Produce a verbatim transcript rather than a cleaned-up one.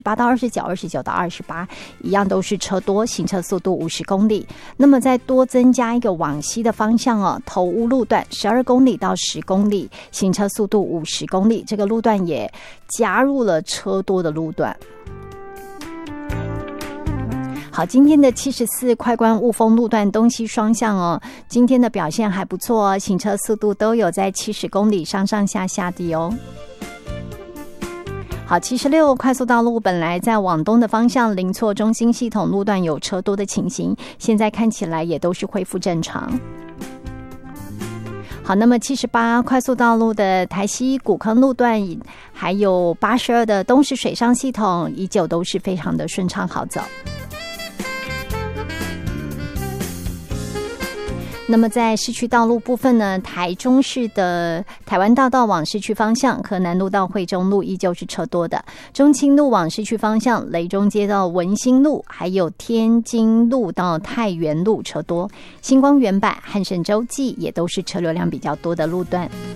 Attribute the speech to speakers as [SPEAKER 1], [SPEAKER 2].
[SPEAKER 1] 八到二十九、二十九到二十八，一样都是车多，行车速度五十公里。那么再多增加一个往西的方向哦，头屋路段十二公里到十公里，行车速度五十公里。这个路段也加入了车多的路段。好，今天的七十四快关雾峰路段东西双向哦，今天的表现还不错哦，行车速度都有在七十公里上上下下的哦。好，七十六快速道路本来在往东的方向林错中心系统路段有车多的情形，现在看起来也都是恢复正常。好，那么七十八快速道路的台西古坑路段，还有八十二的东石水上系统，依旧都是非常的顺畅好走。那么在市区道路部分呢，台中市的台湾大道往市区方向，河南路到惠中路依旧是车多的。中清路往市区方向，雷中街到文心路，还有天津路到太原路车多。星光原版、汉神洲际也都是车流量比较多的路段。